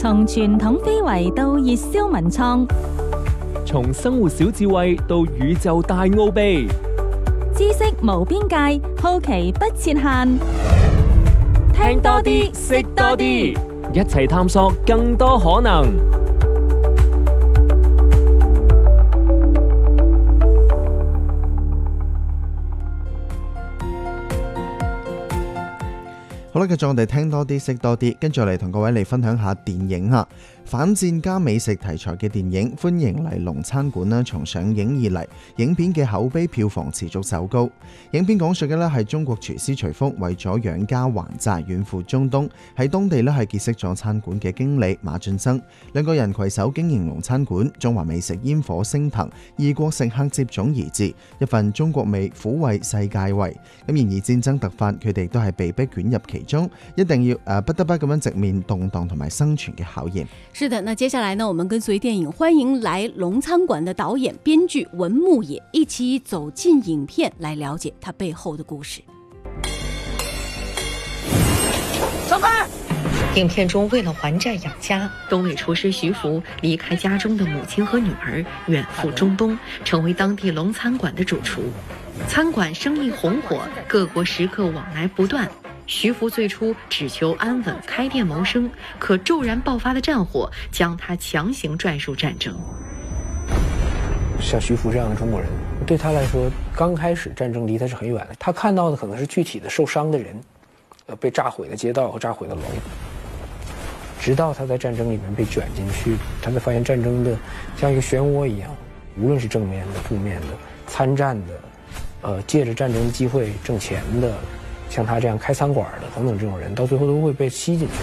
從傳統非遺到熱銷文創， 從生活小智慧到宇宙大奧秘， 知識無邊界，好奇不設限。聽多啲，識多啲， 一齊探索更多可能。 好啦，繼續我哋聽多啲，識多啲，跟住嚟同各位嚟分享下電影吓。反戰加美食題材嘅電影《歡迎嚟龍餐館》啦，從上映以嚟，影片嘅口碑票房持續走高。影片講述嘅咧係中國廚師徐福為咗養家還債，遠赴中東，喺當地咧係結識咗餐館嘅經理馬俊生，兩個人攜手經營龍餐館，中華美食煙火升騰，異國食客接踵而至，一份中國味撫慰世界味。咁然而戰爭突發，佢哋都係被逼捲入其中，一定要不得不咁樣直面動盪同埋生存嘅考驗。 是的，那接下來呢，我們跟隨電影《歡迎來龍餐館》的導演、編劇文牧野一起走進影片，來了解他背後的故事。 小飛！影片中為了還債養家，東北廚師徐福離開家中的母親和女兒，遠赴中東，成為當地龍餐館的主廚。餐館生意紅火，各國食客往來不斷。徐福最初只求安穩開店謀生，可驟然爆發的戰火將他強行拽入戰爭。 像徐福這樣的中國人，對他來說，剛開始戰爭離他是很遠的，他看到的可能是具體的受傷的人，被炸毀的街道和炸毀的樓。直到他在戰爭裡面被捲進去，他才發現戰爭的像一個漩渦一樣，無論是正面的、負面的、參戰的，借着戰爭的機會掙錢的，像他這樣開餐館的等等這種人，到最後都會被吸進去。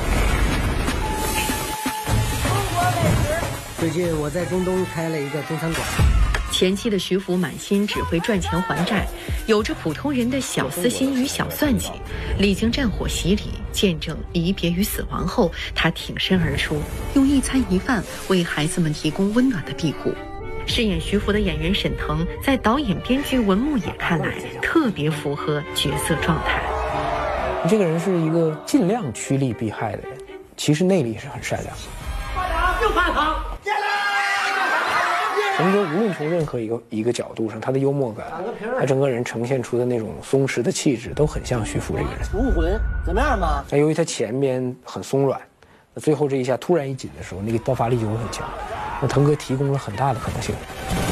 最近我在中東開了一個中餐館。 前期的徐福滿心只會賺錢還債，有着普通人的小私心與小算計。歷經戰火洗禮，見證離別與死亡後，他挺身而出，用一餐一飯為孩子們提供溫暖的庇護。飾演徐福的演員沈騰，在導演編劇文牧野看來，特別符合角色狀態。 這個人是一個盡量趨利避害的人，其實內裏是很善良。又反抗！我們說，無論從任何一個角度上，他的幽默感，他整個人呈現出的那種鬆弛的氣質，都很像徐福這個人。 武魂怎麼樣嘛？ 那由於他前面很鬆軟，那最後這一下突然一緊的時候，那個爆發力就會很強。那騰哥提供了很大的可能性。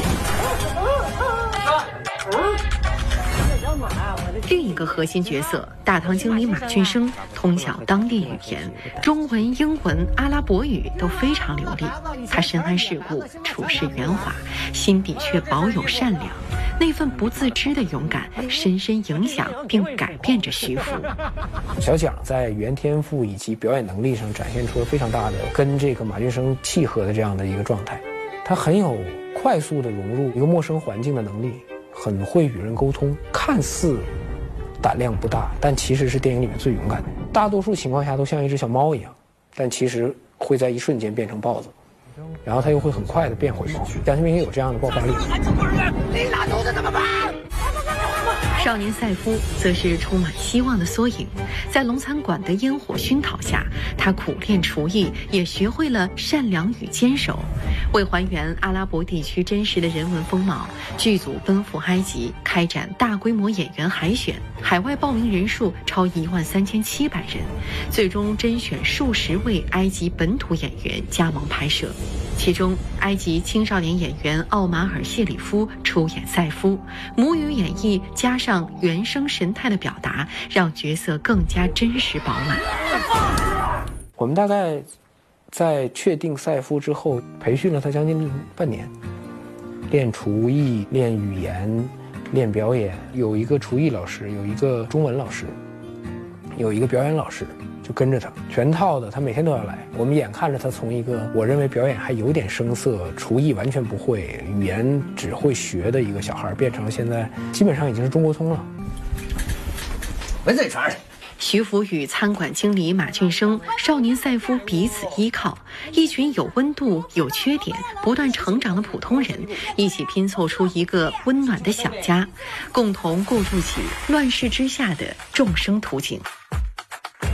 另一個核心角色大堂經理馬俊生通曉當地語言，中文、英文、阿拉伯語都非常流利。他深諳世故，處事圓滑，心底卻保有善良。那份不自知的勇敢，深深影響並改變着徐福。 小蔣在語言天賦以及表演能力上展現出了非常大的跟這個馬俊生契合的這樣的一個狀態。他很有快速的融入一個陌生環境的能力，很會與人溝通，看似膽量不大，但其實是電影裡面最勇敢的。大多數情況下都像一隻小貓一樣，但其實會在一瞬間變成豹子，然後他又會很快的變回貓。蔣新明也有這樣的爆發力。 你拉肚子怎麼辦？少年賽夫則是充滿希望的縮影，在龍餐館的煙火熏陶下，他苦練廚藝，也學會了善良與堅守。為還原阿拉伯地區真實的人文風貌，劇組奔赴埃及開展大規模演員海選，海外報名人數超13700人，最終甄選數十位埃及本土演員加盟拍攝。其中，埃及青少年演員奧馬爾·謝里夫出演賽夫，母語演繹加上原聲神態的表達，讓角色更加真實飽滿。 我們大概在確定賽夫之後，培訓了他將近半年，練廚藝、練語言、練表演。有一個廚藝老師，有一個中文老師，有一個表演老師。就跟着他全套的，他每天都要來。我們眼看着他從一個我認為表演還有點生澀，廚藝完全不會，語言只會學的一個小孩，變成了現在基本上已經是中國通了。 沒這茬。 徐福與餐館經理馬俊生、少年賽夫彼此依靠，一群有溫度、有缺點、不斷成長的普通人，一起拼湊出一個溫暖的小家，共同構築起亂世之下的眾生圖景。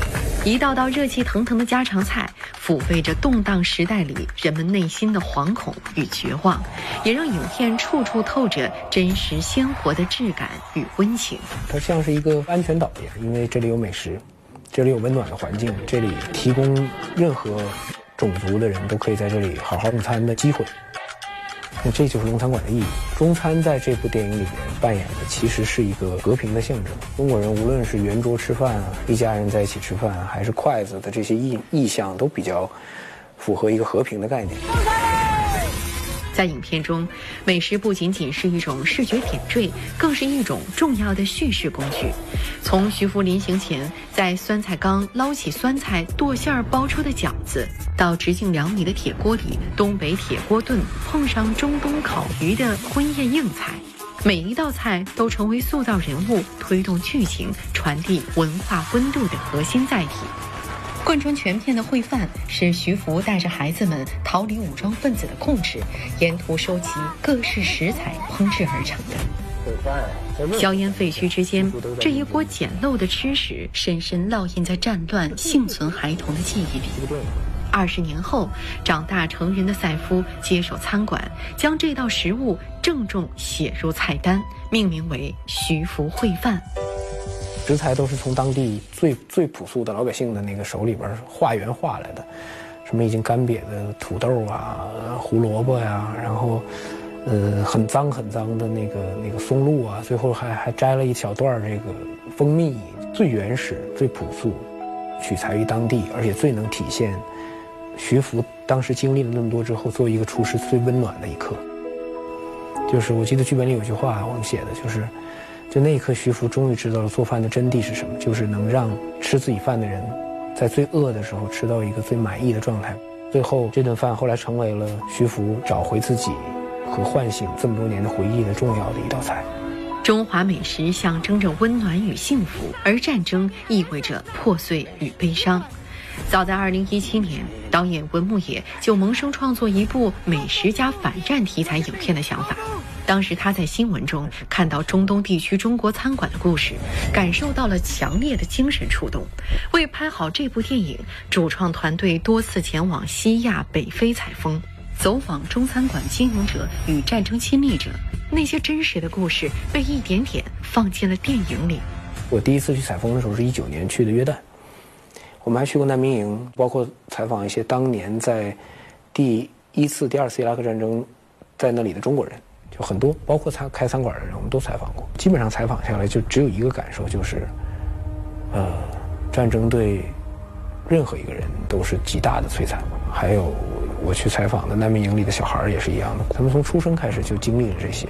一道道热气腾腾的家常菜，抚慰着动荡时代里人们内心的惶恐与绝望，也让影片处处透着真实鲜活的质感与温情。 它像是一个安全岛一样，因为这里有美食，这里有温暖的环境，这里提供任何种族的人都可以在这里好好用餐的机会。那这就是龙餐馆的意义。中餐在这部电影里面扮演的其实是一个和平的象征。中国人无论是圆桌吃饭啊，一家人在一起吃饭啊，还是筷子的这些意象，都比较符合一个和平的概念。 在影片中，美食不仅仅是一种视觉点缀，更是一种重要的叙事工具。从徐福临行前在酸菜缸捞起酸菜剁馅儿包出的饺子，到直径2米的铁锅里东北铁锅炖碰上中东烤鱼的婚宴硬菜，每一道菜都成为塑造人物、推动剧情、传递文化温度的核心载体。贯穿全片的烩饭是徐福带着孩子们逃离武装分子的控制，沿途收集各式食材烹制而成的。硝烟废墟之间，这一锅简陋的吃食深深烙印在战乱幸存孩童的记忆里。20年后，长大成人的赛夫接手餐馆，将这道食物郑重写入菜单，命名为徐福烩饭。 食材都是从当地最朴素的老百姓的那个手里边化缘化来的，什么已经干瘪的土豆啊、胡萝卜呀，然后很脏的那个松露啊，最后还摘了一小段这个蜂蜜，最原始、最朴素，取材于当地，而且最能体现徐福当时经历了那么多之后，作为一个厨师最温暖的一刻。就是我记得剧本里有句话我们写的就是。就那一刻，徐福终于知道了做饭的真谛是什么，就是能让吃自己饭的人，在最饿的时候吃到一个最满意的状态。最后，这顿饭后来成为了徐福找回自己和唤醒这么多年的回忆的重要的一道菜。 中华美食象征着温暖与幸福，而战争意味着破碎与悲伤。早在2017年，导演文牧野就萌生创作一部美食加反战题材影片的想法。当时他在新闻中看到中东地区中国餐馆的故事，感受到了强烈的精神触动。为拍好这部电影，主创团队多次前往西亚、北非采风，走访中餐馆经营者与战争亲历者，那些真实的故事被一点点放进了电影里。 我第一次去采风的时候是19年去的约旦，我们还去过难民营，包括采访一些当年在第1次、第2次伊拉克战争在那里的中国人。就很多，包括开餐馆的人，我们都采访过。基本上采访下来，就只有一个感受，就是，战争对任何一个人都是极大的摧残。还有我去采访的难民营里的小孩也是一样的，他们从出生开始就经历了这些。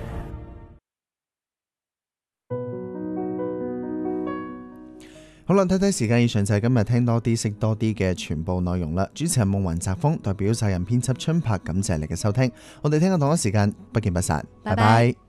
好啦，睇睇時間，以上就係今日聽多啲識多啲嘅全部內容啦。主持人夢雲澤峰，代表責任編輯春柏，感謝你嘅收聽。我哋聽日同一時間不見不散，拜拜。